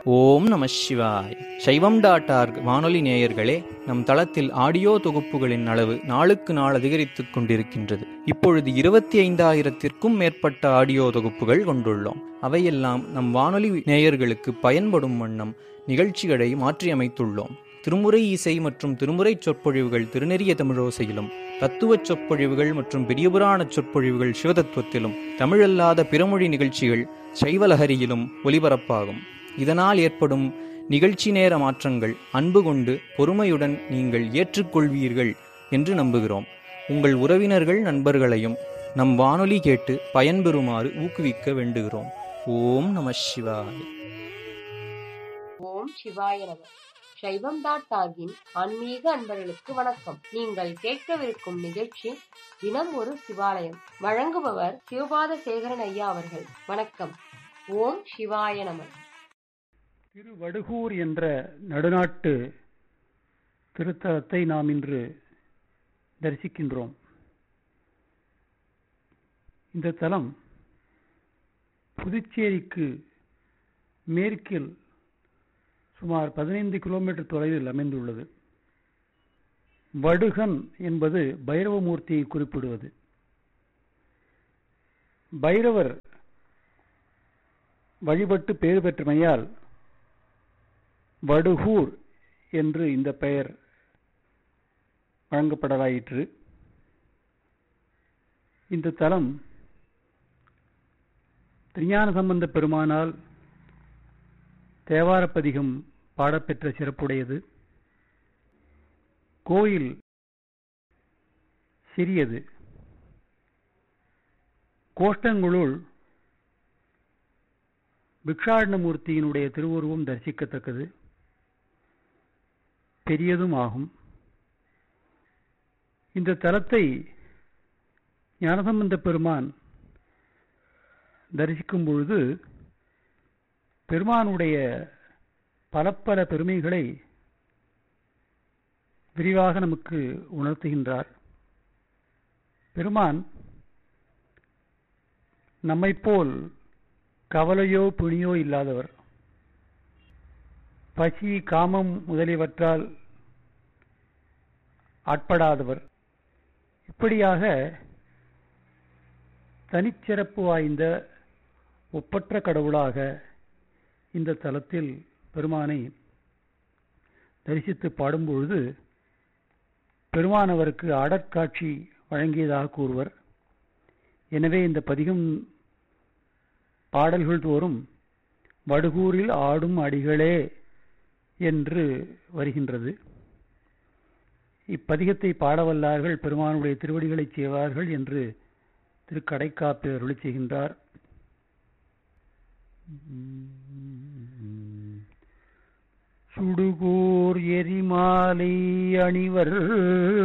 ஓம் நம சிவாய். சைவம்.org வானொலி நேயர்களே, நம் தளத்தில் ஆடியோ தொகுப்புகளின் அளவு நாளுக்கு நாள் அதிகரித்துக் கொண்டிருக்கின்றது. இப்பொழுது 25,000-த்திற்கும் மேற்பட்ட ஆடியோ தொகுப்புகள் கொண்டுள்ளோம். அவையெல்லாம் நம் வானொலி நேயர்களுக்கு பயன்படும் வண்ணம் நிகழ்ச்சிகளை மாற்றியமைத்துள்ளோம். திருமுறை இசை மற்றும் திருமுறை சொற்பொழிவுகள் திருநெறிய தமிழோசையிலும், தத்துவச் சொற்பொழிவுகள் மற்றும் பெரியபுராண சொற்பொழிவுகள் சிவதத்துவத்திலும், தமிழல்லாத பிறமொழி நிகழ்ச்சிகள் சைவலஹரியிலும் ஒலிபரப்பாகும். இதனால் ஏற்படும் நிகழ்ச்சி நேர மாற்றங்கள் அன்பு கொண்டு பொறுமையுடன் நீங்கள் ஏற்றுக்கொள்வீர்கள் என்று நம்புகிறோம். உங்கள் உறவினர்கள் நண்பர்களையும் நம் வானொலி கேட்டு பயன்பெறுமாறு ஊக்குவிக்க வேண்டுகிறோம். ஓம் நம சிவாய். ஓம் சிவாய நம. சைவம்.org-இன் ஆன்மீக அன்பர்களுக்கு வணக்கம். நீங்கள் கேட்கவிருக்கும் நிகழ்ச்சி தினம் ஒரு சிவாலயம். வழங்குபவர் சிவபாத சேகரன் ஐயா அவர்கள். வணக்கம். ஓம் சிவாய நம. திருவடுகூர் என்ற நடுநாட்டு திருத்தலத்தை நாம் இன்று தரிசிக்கின்றோம். இந்த தலம் புதுச்சேரிக்கு மேற்கில் சுமார் 15 கிலோமீட்டர் தொலைவில் அமைந்துள்ளது. வடுகன் என்பது பைரவமூர்த்தியை குறிப்பிடுவது. பைரவர் வழிபட்டு பேறு பெற்றமையால் வடுகூர் என்று இந்த பெயர் வழங்கப்படலாயிற்று. இந்த தலம் திருஞான சம்பந்த பெருமானால் தேவாரப்பதிகம் பாடப்பெற்ற சிறப்புடையது. கோயில் சிறியது. கோஷ்டங்களுள் பிக்ஷாடனமூர்த்தியினுடைய திருவுருவம் தரிசிக்கத்தக்கது, பெரியதும் ஆகும். இந்த தலத்தை ஞானசம்பந்த பெருமான் தரிசிக்கும் பொழுது பெருமானுடைய பல பெருமைகளை விரிவாக நமக்கு உணர்த்துகின்றார். பெருமான் நம்மைப்போல் கவலையோ பிணியோ இல்லாதவர், பசி காமம் முதலியவற்றால் ஆட்படாதவர். இப்படியாக தனிச்சிறப்பு வாய்ந்த ஒப்பற்ற கடவுளாக இந்த தலத்தில் பெருமானை தரிசித்து பாடும்பொழுது பெருமானவருக்கு ஆடற்காட்சி வழங்கியதாக கூறுவர். எனவே இந்த பதிகம் பாடல்கள் தோறும் வடுகூரில் ஆடும் அடிகளே என்று வருகின்றது. இப்பதிகத்தை பாடவல்லார்கள் பெருமானுடைய திருவடிகளை செய்வார்கள் என்று திருக்கடைக்காப்பு அருளி செய்கின்றார். சுடுகோர் எரிமாலை அணிவர்